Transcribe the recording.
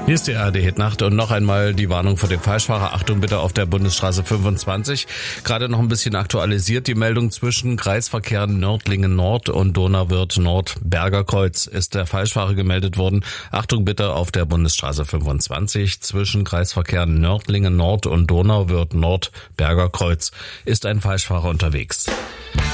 Hier ist die ARD-Hit-Nacht und noch einmal die Warnung vor dem Falschfahrer. Achtung bitte auf der Bundesstraße 25. Gerade noch ein bisschen aktualisiert die Meldung zwischen Kreisverkehren Nördlingen Nord und Donauwörth Nord Berger Kreuz ist der Falschfahrer gemeldet worden. Achtung bitte auf der Bundesstraße 25 zwischen Kreisverkehren Nördlingen Nord und Donauwörth Nord Berger Kreuz ist ein Falschfahrer unterwegs.